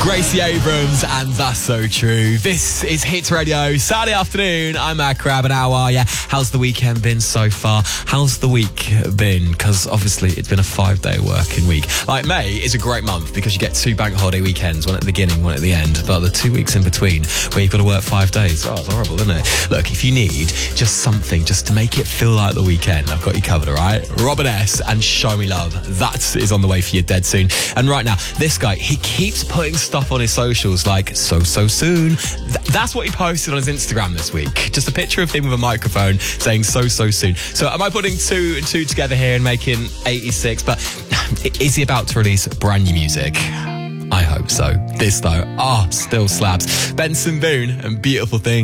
Gracie Abrams, and That's So True. This is Hits Radio, Saturday afternoon. I'm Matt Crab, and how are you? How's the weekend been so far? How's the week been? Because obviously it's been a 5-day working week. Like, May is a great month because you get 2 bank holiday weekends, one at the beginning, one at the end. But the 2 weeks in between where you've got to work 5 days, it's horrible, isn't it? Look, if you need just something just to make it feel like the weekend, I've got you covered, all right? Robin S. and Show Me Love. That is on the way for you dead soon. And right now, this guy, he keeps putting stuff on his socials like so soon. That's what he posted on his Instagram this week. Just a picture of him with a microphone saying so soon. So am I putting 2 and 2 together here and making 86? But is he about to release brand new music? I hope so. This though, still slaps. Benson Boone and Beautiful Thing.